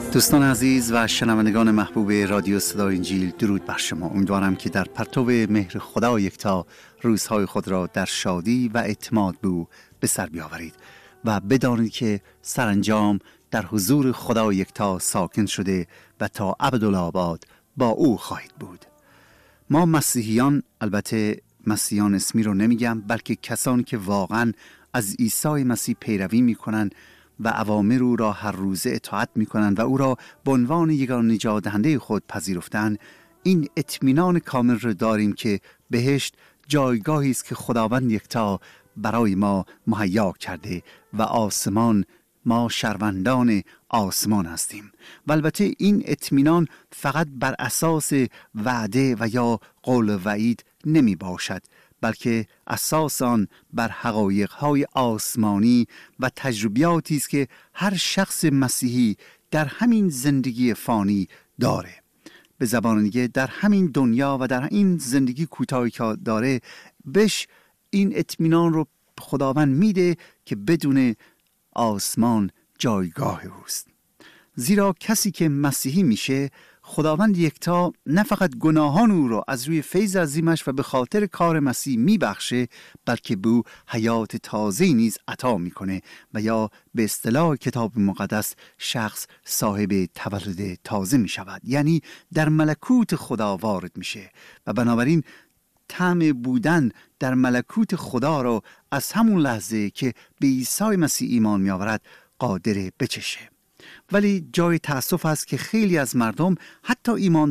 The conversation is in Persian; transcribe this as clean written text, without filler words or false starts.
دوستان عزیز و شنوندگان محبوب رادیو صدای انجیل، درود بر شما. امیدوارم که در پرتو مهر خدا یکتا روزهای خود را در شادی و اعتماد به او به سر بیاورید و بدانید که سرانجام در حضور خدا یکتا ساکن شده و تا ابدالآباد با او خواهید بود. ما مسیحیان، البته مسیحیان اسمی رو نمیگم، بلکه کسانی که واقعا از عیسی مسیح پیروی میکنن و اوامر او را هر روزه اطاعت میکنن و او را به عنوان یگانه نجات دهنده خود پذیرفتن، این اطمینان کامل را داریم که بهشت جایگاهی است که خداوند یکتا برای ما مهیا کرده و آسمان، ما شهروندان آسمان هستیم. و البته این اطمینان فقط بر اساس وعده و یا قول وعید نمی باشد، بلکه اساس آن بر حقایق‌های آسمانی و تجربیاتی است که هر شخص مسیحی در همین زندگی فانی داره. به زبان دیگه در همین دنیا و در این زندگی کوتاهی که داره، بهش این اطمینان رو خداوند میده که بدون آسمان جایگاه اوست. زیرا کسی که مسیحی میشه، خداوند یکتا نه فقط گناهان او را از روی فیض عظیمش و به خاطر کار مسیح میبخشه، بلکه به او حیات تازه نیز عطا میکنه و یا به اصطلاح کتاب مقدس شخص صاحب تولد تازه میشود، یعنی در ملکوت خدا وارد میشه و بنابراین طعم بودن در ملکوت خدا را از همون لحظه که به عیسی مسیح ایمان میآورد قادر بچشه. ولی جای تأسف است که خیلی از مردم حتی ایمان